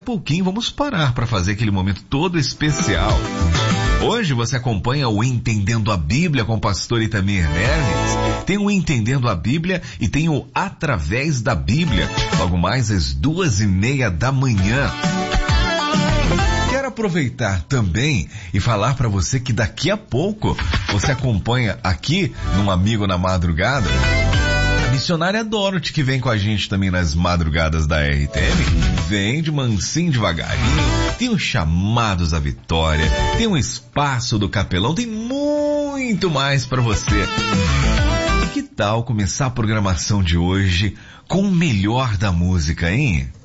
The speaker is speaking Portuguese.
Pouquinho vamos parar para fazer aquele momento todo especial. Hoje você acompanha o Entendendo a Bíblia com o pastor Itamir Neves. Tem o Entendendo a Bíblia e tem o Através da Bíblia, logo mais às 2:30 da manhã. Quero aproveitar também e falar para você que daqui a pouco você acompanha aqui num Amigo na Madrugada a missionária Dorothy, que vem com a gente também nas madrugadas da RTM. Vem de mansinho devagarinho, tem os chamados à vitória, tem um espaço do capelão, tem muito mais para você. E que tal começar a programação de hoje com o melhor da música, hein?